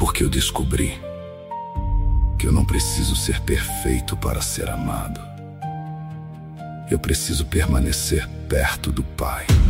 porque eu descobri que eu não preciso ser perfeito para ser amado. Eu preciso permanecer perto do Pai.